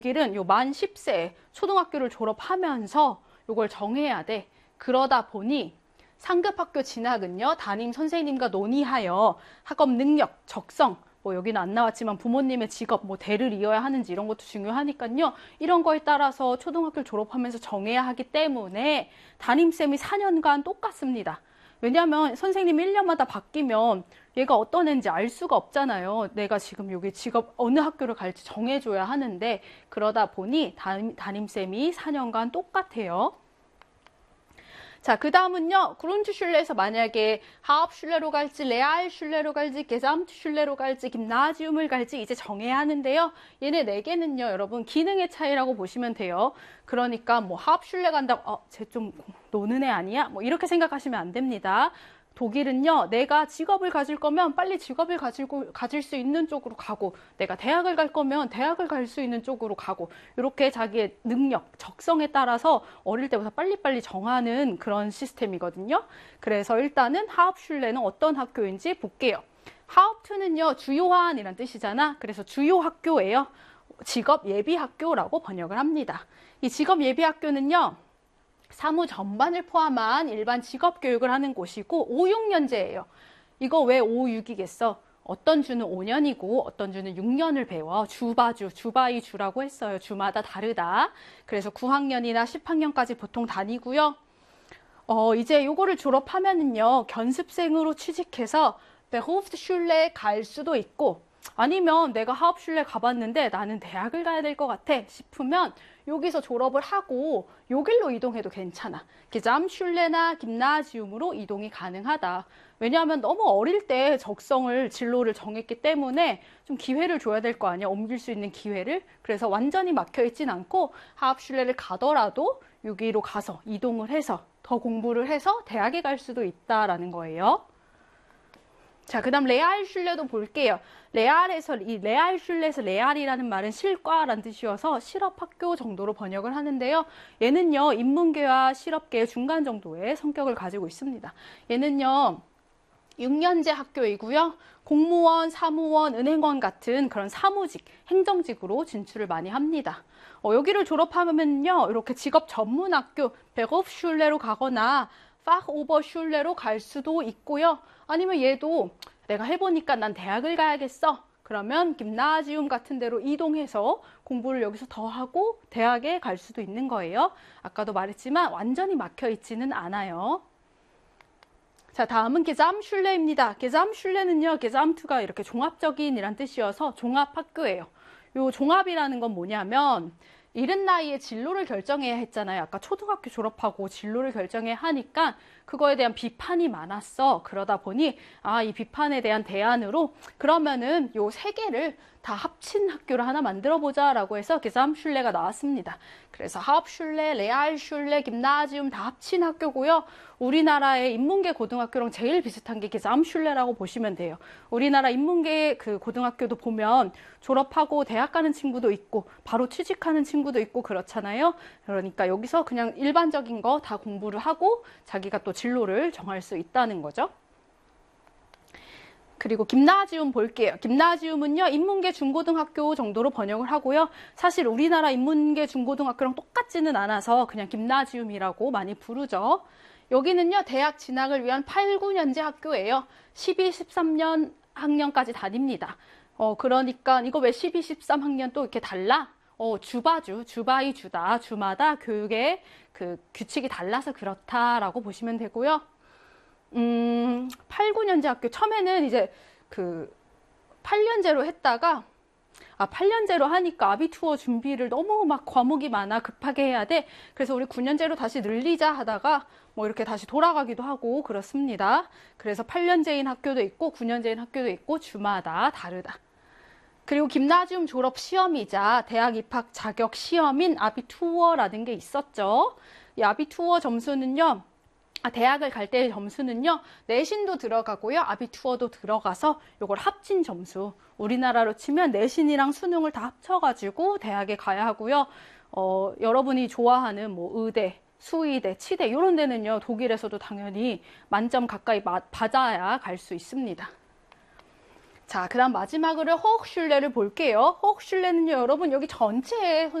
독일은 요 만 10세 초등학교를 졸업하면서 요걸 정해야 돼. 그러다 보니 상급 학교 진학은요, 담임 선생님과 논의하여 학업 능력, 적성, 뭐 여기는 안 나왔지만 부모님의 직업, 뭐 대를 이어야 하는지 이런 것도 중요하니까요. 이런 거에 따라서 초등학교를 졸업하면서 정해야 하기 때문에 담임쌤이 4년간 똑같습니다. 왜냐하면 선생님 1년마다 바뀌면 얘가 어떤 애인지 알 수가 없잖아요. 내가 지금 여기 직업 어느 학교를 갈지 정해줘야 하는데 그러다 보니 담임쌤이 4년간 똑같아요. 자, 그 다음은요, 그룬트슐레에서 만약에 하업슐레로 갈지, 레알슐레로 갈지, 게잠트슐레로 갈지, 김나지움을 갈지 이제 정해야 하는데요. 얘네 4개는요, 여러분, 기능의 차이라고 보시면 돼요. 그러니까 뭐 하업슐레 간다고, 쟤 좀 노는 애 아니야? 뭐 이렇게 생각하시면 안 됩니다. 독일은요, 내가 직업을 가질 거면 빨리 직업을 가질 수 있는 쪽으로 가고, 내가 대학을 갈 거면 대학을 갈 수 있는 쪽으로 가고, 이렇게 자기의 능력, 적성에 따라서 어릴 때부터 빨리빨리 정하는 그런 시스템이거든요. 그래서 일단은 하업슐레는 어떤 학교인지 볼게요. 하업트는요, 주요한이란 뜻이잖아. 그래서 주요 학교예요. 직업 예비 학교라고 번역을 합니다. 이 직업 예비 학교는요, 사무 전반을 포함한 일반 직업 교육을 하는 곳이고 5, 6년제예요. 이거 왜 5, 6이겠어? 어떤 주는 5년이고 어떤 주는 6년을 배워. 주바이 주라고 했어요. 주마다 다르다. 그래서 9학년이나 10학년까지 보통 다니고요. 이제 요거를 졸업하면은요, 견습생으로 취직해서 베호프트슐레에 갈 수도 있고, 아니면 내가 하업슐레 가봤는데 나는 대학을 가야 될 것 같아 싶으면 여기서 졸업을 하고 요 길로 이동해도 괜찮아. 게잠슐레나 김나지움으로 이동이 가능하다. 왜냐하면 너무 어릴 때 진로를 정했기 때문에 좀 기회를 줘야 될 거 아니야. 옮길 수 있는 기회를. 그래서 완전히 막혀 있진 않고 하업슐레를 가더라도 여기로 가서 이동을 해서 더 공부를 해서 대학에 갈 수도 있다라는 거예요. 자, 그 다음 레알슐레도 볼게요. 레알슐레에서 레알이라는 말은 실과라는 뜻이어서 실업학교 정도로 번역을 하는데요. 얘는요, 인문계와 실업계의 중간 정도의 성격을 가지고 있습니다. 얘는요, 6년제 학교이고요. 공무원, 사무원, 은행원 같은 그런 사무직, 행정직으로 진출을 많이 합니다. 여기를 졸업하면요, 이렇게 직업 전문 학교, 베르프슐레로 가거나 파흐오버슐레로 갈 수도 있고요. 아니면 얘도 내가 해보니까 난 대학을 가야겠어. 그러면 김나지움 같은 데로 이동해서 공부를 여기서 더 하고 대학에 갈 수도 있는 거예요. 아까도 말했지만 완전히 막혀 있지는 않아요. 자, 다음은 게잠슐레입니다. 게잠슐레는요, 게잠트가 이렇게 종합적인 이란 뜻이어서 종합학교예요. 요 종합이라는 건 뭐냐면 이른 나이에 진로를 결정해야 했잖아요. 아까 초등학교 졸업하고 진로를 결정해야 하니까 그거에 대한 비판이 많았어. 그러다 보니 이 비판에 대한 대안으로 그러면은 요 3개를 다 합친 학교를 하나 만들어 보자라고 해서 게잠슐레가 나왔습니다. 그래서 하업슐레, 레알슐레, 김나지움 다 합친 학교고요. 우리나라의 인문계 고등학교랑 제일 비슷한 게 게잠슐레라고 보시면 돼요. 우리나라 인문계 그 고등학교도 보면 졸업하고 대학 가는 친구도 있고 바로 취직하는 친구도 있고 그렇잖아요. 그러니까 여기서 그냥 일반적인 거 다 공부를 하고 자기가 또 진로를 정할 수 있다는 거죠. 그리고 김나지움 볼게요. 김나지움은요, 인문계 중고등학교 정도로 번역을 하고요. 사실 우리나라 인문계 중고등학교랑 똑같지는 않아서 그냥 김나지움이라고 많이 부르죠. 여기는요, 대학 진학을 위한 8, 9년제 학교예요. 12, 13년 학년까지 다닙니다. 그러니까 이거 왜 12, 13학년 또 이렇게 달라? 주바이 주다. 주마다 교육의 그 규칙이 달라서 그렇다라고 보시면 되고요. 8, 9년제 학교 처음에는 이제 그 8년제로 했다가 8년제로 하니까 아비투어 준비를 너무 막 과목이 많아 급하게 해야 돼. 그래서 우리 9년제로 다시 늘리자 하다가 뭐 이렇게 다시 돌아가기도 하고 그렇습니다. 그래서 8년제인 학교도 있고 9년제인 학교도 있고 주마다 다르다. 그리고 김나지움 졸업 시험이자 대학 입학 자격 시험인 아비투어라는 게 있었죠. 이 아비투어 점수는요. 대학을 갈 때의 점수는요, 내신도 들어가고요, 아비투어도 들어가서 요걸 합친 점수. 우리나라로 치면 내신이랑 수능을 다 합쳐가지고 대학에 가야 하고요. 여러분이 좋아하는 뭐 의대, 수의대, 치대 이런 데는요, 독일에서도 당연히 만점 가까이 받아야 갈 수 있습니다. 자, 그 다음 마지막으로 호흡슐레를 볼게요. 호흡슐레는요, 여러분, 여기 전체에